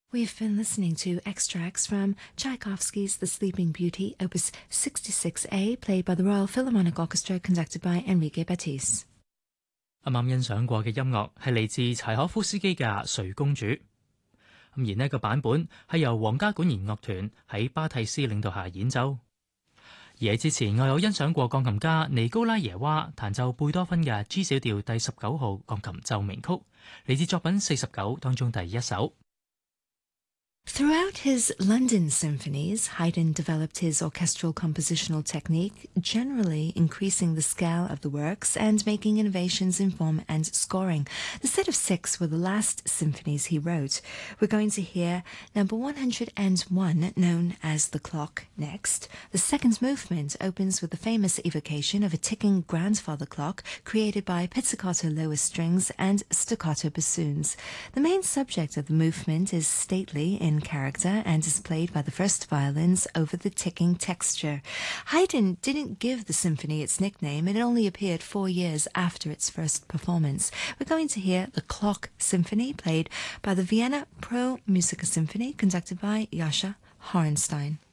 We've been listening to extracts from Tchaikovsky's The Sleeping Beauty, Opus 66A, played by the Royal Philharmonic Orchestra, conducted by Enrique Batiste。 啱啱欣賞過嘅音樂係嚟自柴可夫斯基嘅《睡公主》，而呢個版本係由皇家管弦樂團喺巴蒂斯領導下演奏。而喺之前，我有欣賞過鋼琴家尼高拉耶娃彈奏貝多芬嘅 G 小調第19號鋼琴奏鳴曲，嚟自作品49當中第一首。 Throughout his London symphonies, Haydn developed his orchestral compositional technique, generally increasing the scale of the works and making innovations in form and scoring. The set of 6 were the last symphonies he wrote. We're going to hear number 101, known as The Clock, next. The second movement opens with the famous evocation of a ticking grandfather clock created by pizzicato lower strings and staccato bassoons. The main subject of the movement is stately in character and is played by the first violins over the ticking texture. Haydn didn't give the symphony its nickname. It only appeared 4 years after its first performance. We're going to hear the Clock Symphony, played by the Vienna Pro Musica Symphony, conducted by Jascha Horenstein.